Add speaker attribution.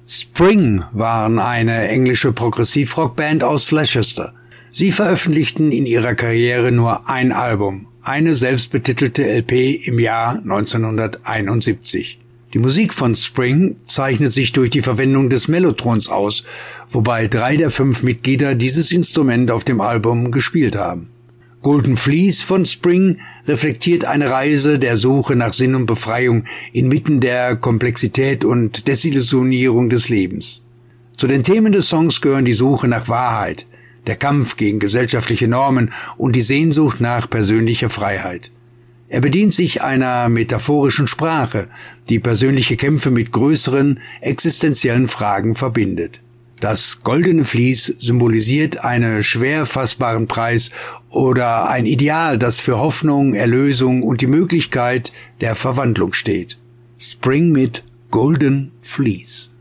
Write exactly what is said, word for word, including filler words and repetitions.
Speaker 1: Spring waren eine englische Progressivrockband aus Leicester. Sie veröffentlichten in ihrer Karriere nur ein Album, eine selbstbetitelte L P im Jahr neunzehnhunderteinundsiebzig. Die Musik von Spring zeichnet sich durch die Verwendung des Mellotrons aus, wobei drei der fünf Mitglieder dieses Instrument auf dem Album gespielt haben. Golden Fleece von Spring reflektiert eine Reise der Suche nach Sinn und Befreiung inmitten der Komplexität und Desillusionierung des Lebens. Zu den Themen des Songs gehören die Suche nach Wahrheit, der Kampf gegen gesellschaftliche Normen und die Sehnsucht nach persönlicher Freiheit. Er bedient sich einer metaphorischen Sprache, die persönliche Kämpfe mit größeren, existenziellen Fragen verbindet. Das goldene Vlies symbolisiert einen schwer fassbaren Preis oder ein Ideal, das für Hoffnung, Erlösung und die Möglichkeit der Verwandlung steht. Spring mit Golden Fleece.